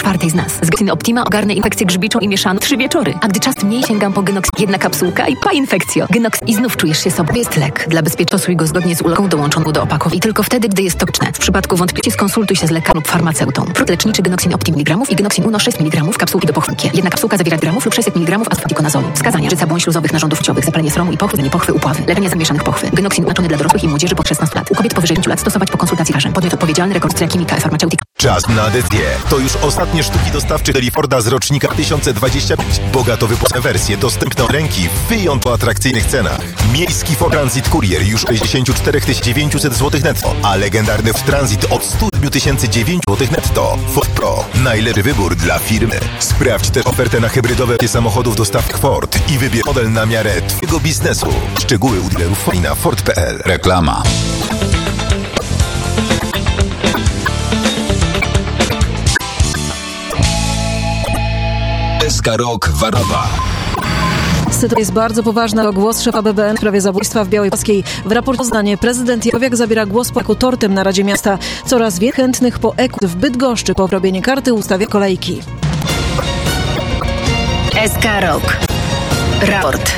1/4 z nas. Z Genoxin Optima ogarnę infekcję grzybiczą i mieszaną 3 wieczory. A gdy czas mniej, sięgam po Genoxin. 1 kapsułka i pa infekcjo. Genoxin i znów czujesz się sobą. Jest lek. Dla bezpieczeństwa stosuj go zgodnie z ulotką dołączoną do opakowania i tylko wtedy, gdy jest toksyczne. W przypadku wątpliwości skonsultuj się z lekarzem lub farmaceutą. Produkt leczniczy Genoxin Optim mg i Genoxin Uno 6 mg kapsułki do pochwy. 1 kapsułka zawiera gramów lub 600 mg asfaltikonazolu. Wskazania: życa błąd śluzowych narządów płciowych, zapalenie sromu i pochwy, pochwy, upławy. Leczenie zamieszanych pochwy. Genoxin oznaczony dla dorosłych i młodzieży po 16 lat. U kobiet powyżej 5 lat stosować po konsultacji z lekarzem. Podmiot odpowiedzialny: Rekonstrukcja Chemika Farmaceutica. Czas na decyzję. To już ostatnie sztuki dostawcze Forda z rocznika 2025. Bogato wypuszczone wersje dostępne od ręki w wyjątkowo atrakcyjnych cenach. Miejski Ford Transit Courier już 64 900 zł netto, a legendarny Ford Transit od 107 900 zł netto. Ford Pro. Najlepszy wybór dla firmy. Sprawdź też ofertę na hybrydowe samochodów dostawczych Ford i wybierz model na miarę twojego biznesu. Szczegóły u dealerów Ford na Ford.pl. Reklama. SK Rok Warszawa. Sytuacja jest bardzo poważna. Głos szefa BBN w sprawie zabójstwa w Białej Podlaskiej. W raporcie Poznanie prezydent Jakowiak zabiera głos po tortem na Radzie Miasta. Coraz więcej chętnych po EKU w Bydgoszczy po robienie karty ustawia kolejki. SK Rok. Raport.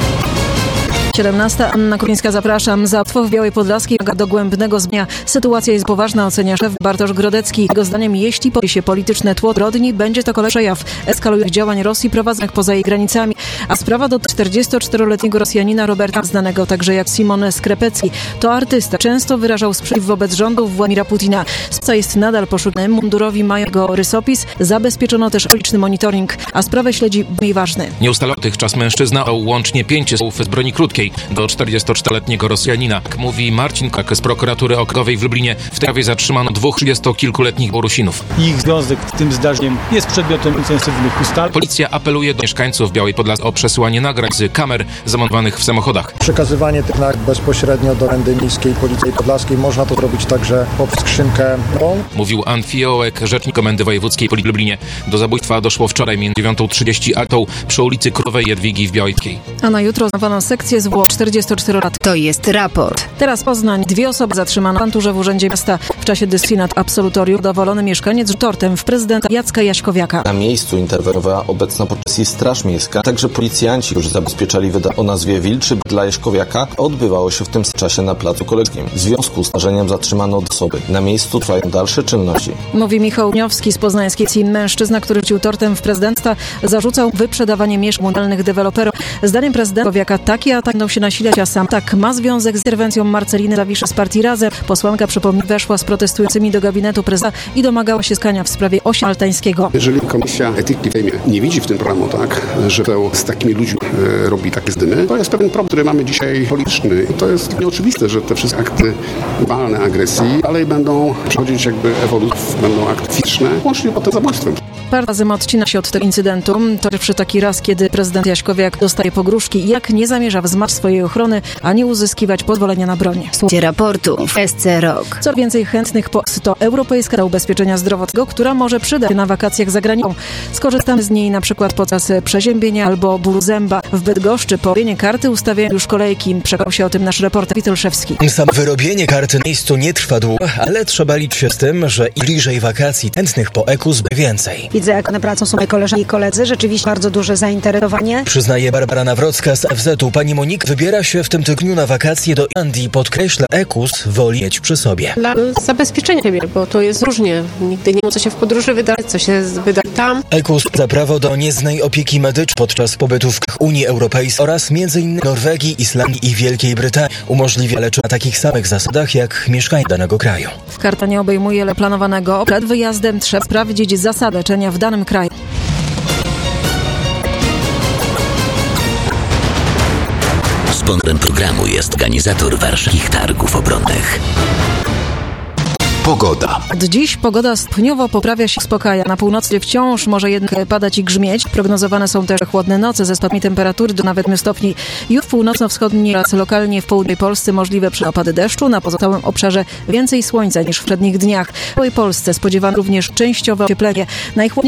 17. Anna Kupińska, zapraszam. Zabójstwo w Białej Podlaskiej wymaga dogłębnego zmienia. Sytuacja jest poważna, ocenia szef Bartosz Grodecki. Jego zdaniem, jeśli pojawi się polityczne tło zbrodni, będzie to kolejny przejaw eskalujących działań Rosji prowadzonych poza jej granicami. A sprawa dotyczy 44-letniego Rosjanina Roberta, znanego także jak Simon Skrepecki. To artysta. Często wyrażał sprzeciw wobec rządów Władimira Putina. Sprawca jest nadal poszukiwany. Mundurowi mają go rysopis. Zabezpieczono też okoliczny monitoring, a sprawę śledzi mniej ważny. Nie ustalony dotychczas mężczyzna o łącznie 5 słów z broni krótkiej do 44-letniego Rosjanina. Jak mówi Marcin Kak z prokuratury okręgowej w Lublinie, w tej sprawie zatrzymano 2 30-kilkuletnich Białorusinów. Ich związek z tym zdarzeniem jest przedmiotem intensywnych ustaleń. Policja apeluje do mieszkańców Białej Podlaskiej o przesyłanie nagrań z kamer zamontowanych w samochodach. Przekazywanie tych nagrań bezpośrednio do Komendy Miejskiej Policji Podlaskiej można to zrobić także poprzez skrzynkę. Mówił Ann Fiołek, rzecznik Komendy Wojewódzkiej Policji w Lublinie. Do zabójstwa doszło wczoraj między 9:30 a 10:00 przy ulicy Królowej Jadwigi w Białej Podlaskiej. A na jutro znawaną sekcję zwłok 44 lat. To jest raport. Teraz Poznań. 2 osoby zatrzymano w kanturze w Urzędzie Miasta w czasie dyskusji nad absolutorium. Dowolony mieszkaniec z tortem w prezydenta Jacka Jaśkowiaka. Na miejscu interweniowała obecna policja Straż Miejska. Także policjanci, którzy zabezpieczali wydarzenie o nazwie Wilczy dla Jaśkowiaka, odbywało się w tym czasie na Placu Kolejskim. W związku z zdarzeniem zatrzymano osoby. Na miejscu trwają dalsze czynności. Mówi Michał Niowski z poznańskiej CIN. Mężczyzna, który rzucił tortem w prezydenta, zarzucał wyprzedawanie mieszkań mundialnych deweloperom. Zdaniem prezydenta Jaśkowiaka takie ataki będą się nasilać, a sam tak ma związek z interwencją Marceliny Zawiszy z partii Razem. Posłanka, przypomnij, weszła z protestującymi do gabinetu prezydenta i domagała się skania w sprawie Osia Maltańskiego. Jeżeli Komisja Etyki w Sejmie nie widzi w tym problemu, że z takimi ludźmi robi takie zdymy, to jest pewien problem, który mamy dzisiaj polityczny. I to jest nieoczywiste, że te wszystkie akty walne agresji dalej będą przechodzić ewolucję, będą akty fizyczne, łącznie potem zabójstwem. Parę razy odcina się od tego incydentu. To pierwszy taki raz, kiedy prezydent Jaśkowiak dostaje pogróżki, jak nie zamierza wzmacniać swojej ochrony, ani uzyskiwać pozwolenia na broń. Słuchajcie raportu w SC Rok. Co więcej chętnych to Europejska Ubezpieczenia Zdrowotnego, która może przydać się na wakacjach za granicą. Skorzystamy z niej na przykład podczas przeziębienia albo bólu zęba. W Bydgoszczy po robieniu karty ustawiają już kolejki. Przekonał się o tym nasz reporter Witolszewski. Samo wyrobienie karty na miejscu nie trwa długo, ale trzeba liczyć się z tym, że im bliżej wakacji chętnych po EKU zbyt więcej. Widzę, jak na pracą są moje koleżanki i koledzy. Rzeczywiście bardzo duże zainteresowanie. Przyznaje Barbara Nawrocka z FZ-u. Pani Monika wybiera się w tym tygodniu na wakacje do Irlandii. Podkreśla, EKUS woli mieć przy sobie. Dla zabezpieczenia siebie, bo to jest różnie. Nigdy nie wiem, co się w podróży wydarzy, co się wydarzy tam. EKUS za prawo do niezbędnej opieki medycznej podczas pobytu w Unii Europejskiej oraz m.in. Norwegii, Islandii i Wielkiej Brytanii. Umożliwia leczenie na takich samych zasadach jak mieszkańcy danego kraju. Karta nie obejmuje planowanego. Przed wyjazdem trzeba sprawdzić zasady leczenia w danym kraju. Sponsorem programu jest organizator warszawskich targów obronnych. Pogoda. Od dziś pogoda stopniowo poprawia się, uspokaja. Na północy wciąż może jednak padać i grzmieć. Prognozowane są też chłodne noce ze spadkami temperatury do nawet 8 stopni. Już w północno-wschodniej oraz lokalnie w południowej Polsce możliwe opady deszczu. Na pozostałym obszarze więcej słońca niż w poprzednich dniach. W całej Polsce spodziewano również częściowe ocieplenie. Najchłodniej